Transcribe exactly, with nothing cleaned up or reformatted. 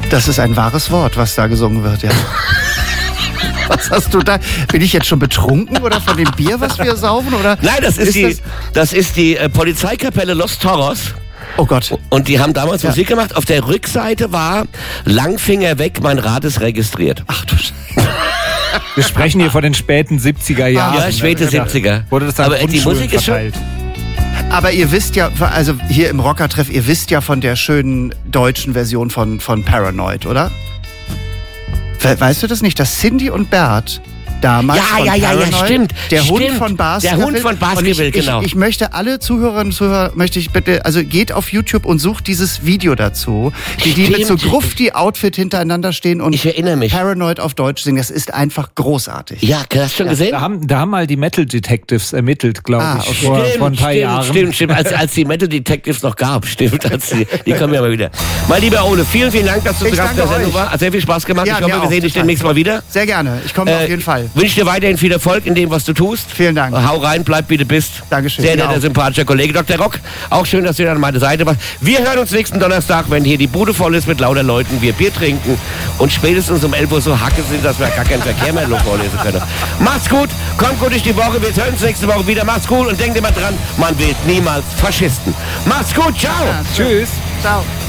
Das ist ein wahres Wort, was da gesungen wird, ja. Was hast du da? Bin ich jetzt schon betrunken oder von dem Bier, was wir saufen? Oder? Nein, das ist, ist die, das, das ist die äh, Polizeikapelle Los Toros. Oh Gott. Und die haben damals ja. Musik gemacht. Auf der Rückseite war Langfinger weg, mein Rad ist registriert. Ach du Scheiße. Wir sprechen hier von den späten siebziger Jahren. Ja, späte siebziger. Wurde das dann aber die Musik ist schon... Aber ihr wisst ja, also hier im Rockertreff, ihr wisst ja von der schönen deutschen Version von, von Paranoid, oder? Weißt du das nicht, dass Cindy und Bert damals ja, von ja, ja, Paranoid, ja, stimmt. der stimmt. Hund von Baskerville. Der Hund von Baskerville, ich, genau. Ich, ich möchte alle Zuhörerinnen und Zuhörer, möchte ich bitte, also geht auf YouTube und sucht dieses Video dazu, die, die mit so Grufti-Outfit hintereinander stehen und ich erinnere mich. Paranoid auf Deutsch singen. Das ist einfach großartig. Ja, hast du schon ja. gesehen? Da haben, da haben mal die Metal Detectives ermittelt, glaube ah, ich, okay. vor, stimmt, vor ein paar stimmt, Jahren. Stimmt, stimmt, als, als die Metal Detectives noch gab, stimmt. Als die, die kommen ja mal wieder. Mein lieber Ole, vielen, vielen Dank, dass du zu Gast in der Sendung warst. Hat sehr viel Spaß gemacht. Ja, ich hoffe, wir sehen dich demnächst mal wieder. Sehr gerne. Ich komme äh, auf jeden Fall. Wünsche dir weiterhin viel Erfolg in dem, was du tust. Vielen Dank. Hau rein, bleib wie du bist. Dankeschön. Sehr netter, sympathischer Kollege. Doktor Rock, auch schön, dass du wieder an meiner Seite warst. Wir hören uns nächsten Donnerstag, wenn hier die Bude voll ist mit lauter Leuten, wir Bier trinken und spätestens um elf Uhr so Hacke sind, dass wir gar keinen Verkehr mehr vorlesen können. Macht's gut, kommt gut durch die Woche, wir hören uns nächste Woche wieder. Macht's gut und denkt immer dran, man wählt niemals Faschisten. Macht's gut, ciao. Ja, Tschüss. Ciao.